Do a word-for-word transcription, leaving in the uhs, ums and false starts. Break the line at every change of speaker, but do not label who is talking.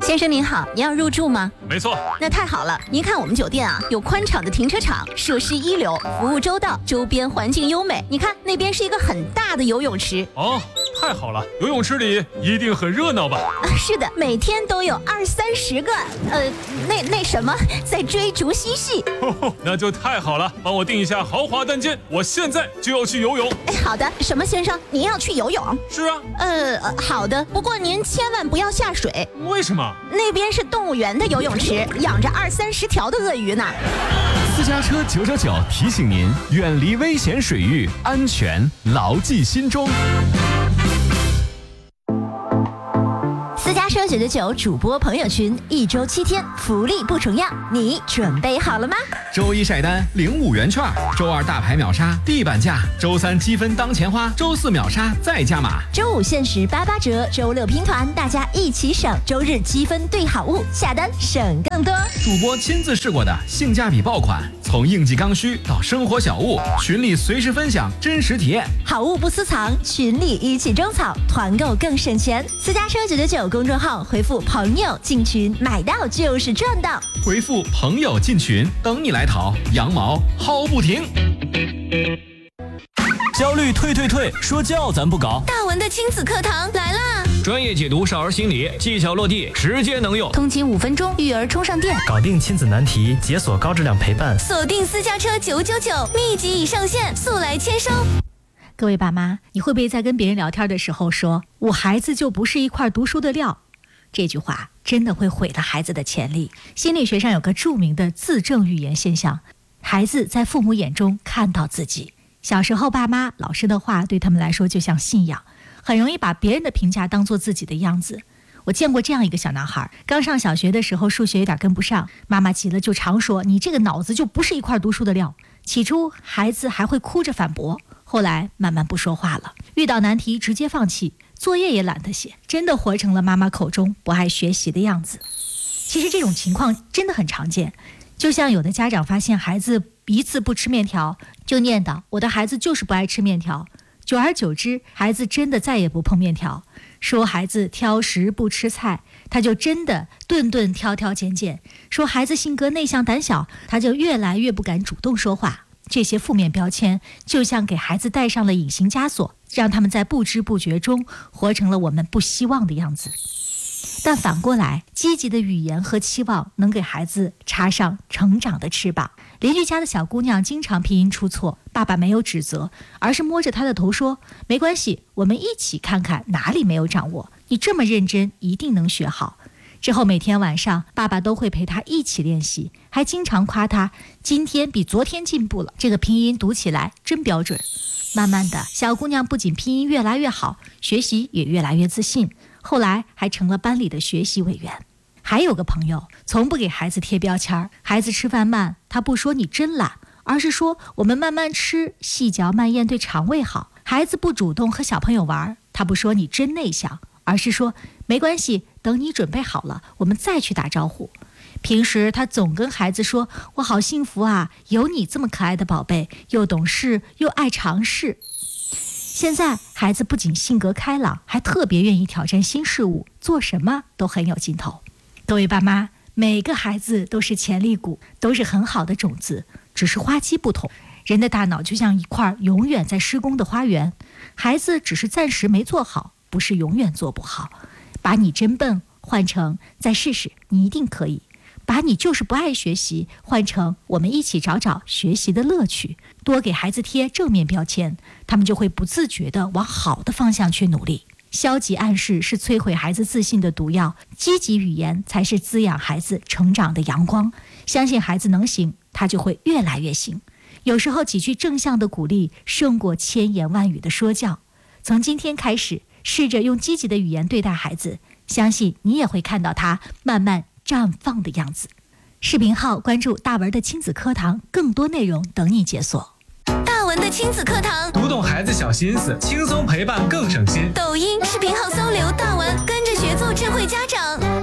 先生您好，您要入住吗？
没错。
那太好了，您看我们酒店啊，有宽敞的停车场，设施一流，服务周到，周边环境优美。你看那边是一个很大的游泳池。
哦，太好了，游泳池里一定很热闹吧？
啊，是的，每天都有二三十个，呃，那那什么，在追逐嬉戏。
呵呵，那就太好了，帮我订一下豪华单间，我现在就要去游泳。
哎，好的，什么先生，您要去游泳？
是啊。
呃，好的，不过您千万不要下水。
为什么？
那边是动物园的游泳池，养着二三十条的鳄鱼呢。
私家车九九九提醒您，远离危险水域，安全牢记心中。
私家车九九九主播朋友群，一周七天，福利不重样，你准备好了吗？
周一晒单领五元券，周二大牌秒杀地板价，周三积分当钱花，周四秒杀再加码，
周五限时八八折，周六拼团，大家一起省，周日积分兑好物，下单省更多。
主播亲自试过的性价比爆款，从应季刚需到生活小物，群里随时分享真实体验，
好物不私藏，群里一起种草，团购更省钱。私家车九九九公众号回复朋友进群，买到就是赚到。
回复朋友进群，等你来淘，羊毛薅不停。
焦虑退退退，说教咱不搞。
大文的亲子课堂来啦！
专业解读少儿心理，技巧落地，直接能用。
通勤五分钟，育儿充上电，
搞定亲子难题，解锁高质量陪伴。
锁定私家车九九九，秘籍已上线，速来签收。
各位爸妈，你会不会在跟别人聊天的时候说我孩子就不是一块读书的料？这句话真的会毁了孩子的潜力。心理学上有个著名的自证语言现象，孩子在父母眼中看到自己。小时候爸妈老师的话对他们来说就像信仰，很容易把别人的评价当作自己的样子。我见过这样一个小男孩，刚上小学的时候数学有点跟不上，妈妈急了就常说你这个脑子就不是一块读书的料。起初孩子还会哭着反驳，后来慢慢不说话了，遇到难题直接放弃，作业也懒得写，真的活成了妈妈口中不爱学习的样子。其实这种情况真的很常见，就像有的家长发现孩子一次不吃面条，就念叨我的孩子就是不爱吃面条，久而久之孩子真的再也不碰面条。说孩子挑食不吃菜，他就真的顿顿挑挑拣拣。说孩子性格内向胆小，他就越来越不敢主动说话。这些负面标签就像给孩子戴上了隐形枷锁，让他们在不知不觉中活成了我们不希望的样子。但反过来，积极的语言和期望能给孩子插上成长的翅膀。邻居家的小姑娘经常拼音出错，爸爸没有指责，而是摸着她的头说，没关系，我们一起看看哪里没有掌握，你这么认真一定能学好。之后每天晚上爸爸都会陪她一起练习，还经常夸她今天比昨天进步了，这个拼音读起来真标准。慢慢的，小姑娘不仅拼音越来越好，学习也越来越自信，后来还成了班里的学习委员。还有个朋友从不给孩子贴标签，孩子吃饭慢，他不说你真懒，而是说我们慢慢吃，细嚼慢咽对肠胃好。孩子不主动和小朋友玩，他不说你真内向，而是说没关系，等你准备好了我们再去打招呼。平时他总跟孩子说我好幸福啊，有你这么可爱的宝贝，又懂事又爱尝试。现在孩子不仅性格开朗，还特别愿意挑战新事物，做什么都很有劲头。各位爸妈，每个孩子都是潜力股，都是很好的种子，只是花期不同。人的大脑就像一块永远在施工的花园，孩子只是暂时没做好，不是永远做不好。把你真笨换成再试试，你一定可以。把你就是不爱学习换成我们一起找找学习的乐趣。多给孩子贴正面标签，他们就会不自觉地往好的方向去努力。消极暗示是摧毁孩子自信的毒药，积极语言才是滋养孩子成长的阳光。相信孩子能行，他就会越来越行。有时候几句正向的鼓励胜过千言万语的说教。从今天开始，试着用积极的语言对待孩子，相信你也会看到他慢慢绽放的样子。视频号关注大文的亲子课堂，更多内容等你解锁。
大文的亲子课堂，
读懂孩子小心思，轻松陪伴更省心。
抖音视频号搜刘大文，跟着学做智慧家长。